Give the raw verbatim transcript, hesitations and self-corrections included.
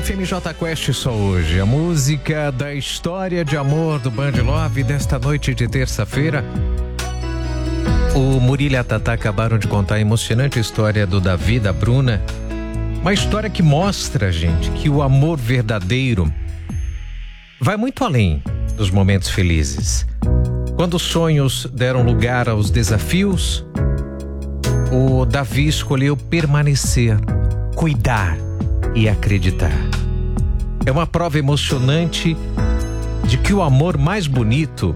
F M J Quest só hoje. A música da história de amor do Band Love desta noite de terça-feira. O Murilo e a Tatá acabaram de contar a emocionante história do Davi e da Bruna. Uma história que mostra, gente, que o amor verdadeiro vai muito além dos momentos felizes. Quando os sonhos deram lugar aos desafios, o Davi escolheu permanecer, cuidar e acreditar. É uma prova emocionante de que o amor mais bonito